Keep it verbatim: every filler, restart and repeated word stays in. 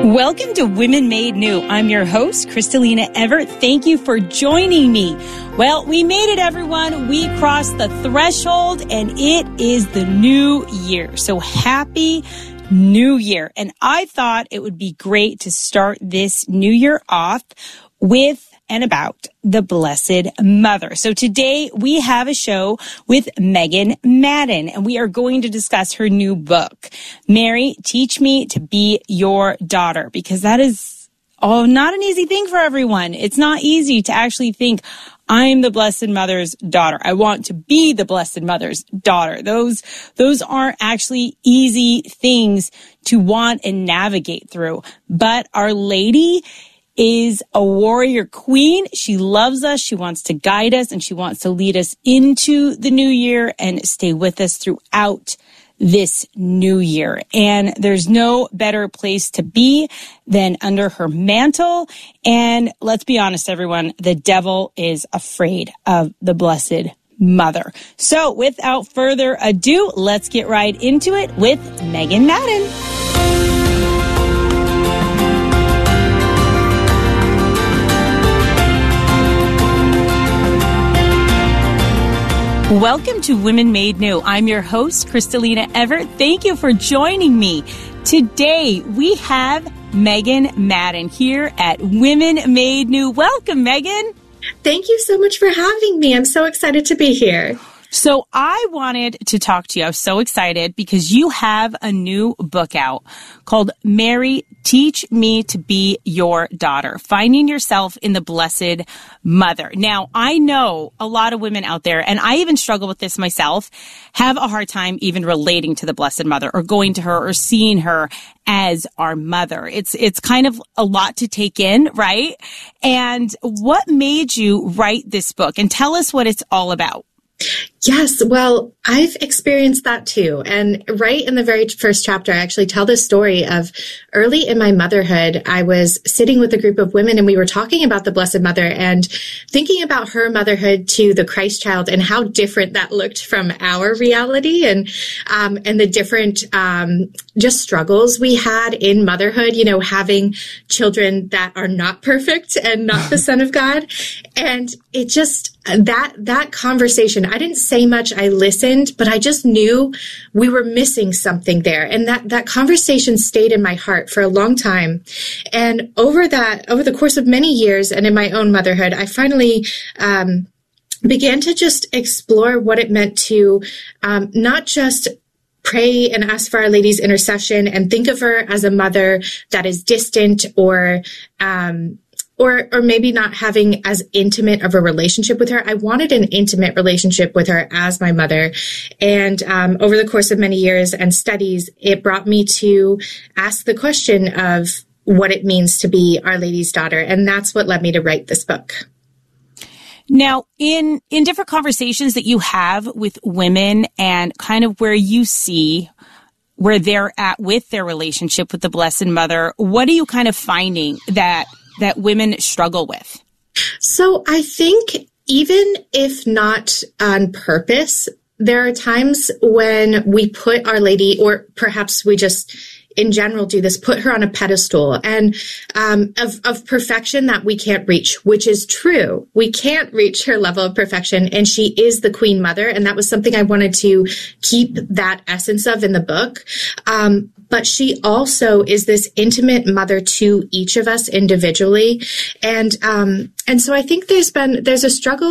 Welcome to Women Made New. I'm your host, Kristalina Everett. Thank you for joining me. Well, we made it, everyone. We crossed the threshold, and it is the new year. So happy New Year. And I thought it would be great to start this new year off with and about the Blessed Mother. So today we have a show with Megan Madden, and we are going to discuss her new book, Mary, Teach Me to Be Your Daughter, because that is oh, not an easy thing for everyone. It's not easy to actually think, I'm the Blessed Mother's daughter. I want to be the Blessed Mother's daughter. Those, those aren't actually easy things to want and navigate through. But Our Lady is a warrior queen. She loves us. She wants to guide us, and she wants to lead us into the new year and stay with us throughout this new year. And there's no better place to be than under her mantle. And let's be honest, everyone, the devil is afraid of the Blessed Mother. So without further ado, let's get right into it with Megan Madden. Welcome to Women Made New. I'm your host, Kristalina Everett. Thank you for joining me. Today, we have Megan Madden here at Women Made New. Welcome, Megan. Thank you so much for having me. I'm so excited to be here. So I wanted to talk to you. I was so excited because you have a new book out called Mary, Teach Me to Be Your Daughter, Finding Yourself in the Blessed Mother. Now, I know a lot of women out there, and I even struggle with this myself, have a hard time even relating to the Blessed Mother or going to her or seeing her as our mother. It's, it's kind of a lot to take in, right? And what made you write this book? And tell us what it's all about. Yes, well, I've experienced that too. And right in the very first chapter, I actually tell this story of early in my motherhood, I was sitting with a group of women and we were talking about the Blessed Mother and thinking about her motherhood to the Christ child and how different that looked from our reality and, um, and the different, um, just struggles we had in motherhood, you know, having children that are not perfect and not the Son of God. And it just, that, that conversation, I didn't say much. I listened, but I just knew we were missing something there. And that, that conversation stayed in my heart for a long time. And over that, over the course of many years and in my own motherhood, I finally, um, began to just explore what it meant to, um, not just pray and ask for Our Lady's intercession and think of her as a mother that is distant or, um, Or, or maybe not having as intimate of a relationship with her. I wanted an intimate relationship with her as my mother. And um, over the course of many years and studies, it brought me to ask the question of what it means to be Our Lady's daughter. And that's what led me to write this book. Now, in, in different conversations that you have with women and kind of where you see where they're at with their relationship with the Blessed Mother, what are you kind of finding that that women struggle with? So I think even if not on purpose, there are times when we put Our Lady, or perhaps we just in general do this, put her on a pedestal and um, of, of perfection that we can't reach, which is true. We can't reach her level of perfection, and she is the Queen Mother, and that was something I wanted to keep that essence of in the book. Um, but she also is this intimate mother to each of us individually, and um, and so I think there's been there's a struggle